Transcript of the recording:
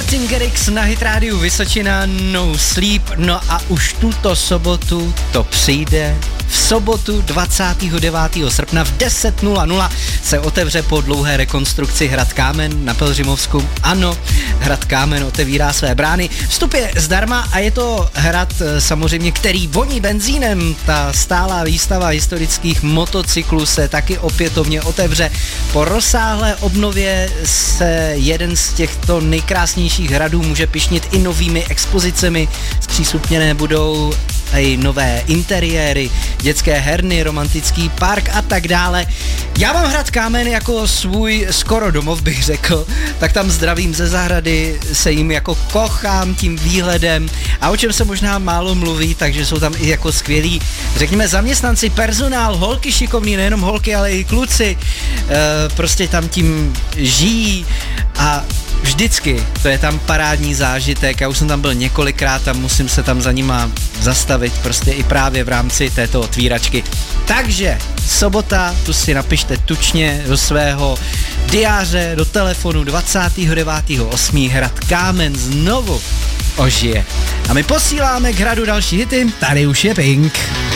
Martin Garrix na Hit Rádiu Vysočina, No Sleep. No a už tuto sobotu to přijde. V sobotu 29. srpna v 10:00 se otevře po dlouhé rekonstrukci Hrad Kámen na Pelhřimovsku. Ano, Hrad Kámen otevírá své brány. Vstup je zdarma a je to hrad samozřejmě, který voní benzínem. Ta stálá výstava historických motocyklů se taky opětovně otevře. Po rozsáhlé obnově se jeden z těchto nejkrásnějších hradů může pyšnit i novými expozicemi. Zpřístupněné budou i nové interiéry, dětské herny, romantický park a tak dále. Já mám Hrad Kámen jako svůj skoro domov, bych řekl, tak tam zdravím ze zahrady, se jim jako kochám tím výhledem a o čem se možná málo mluví, takže jsou tam i jako skvělí, řekněme, zaměstnanci, personál, holky šikovný, nejenom holky, ale i kluci, prostě tam tím žijí a vždycky to je tam parádní zážitek. Já už jsem tam byl několikrát a musím se tam za nima zastavit prostě i právě v rámci této otvíračky. Takže sobota, tu si napište tučně do svého diáře, do telefonu 29.8. Hrad Kámen znovu ožije. A my posíláme k hradu další hity. Tady už je Pink.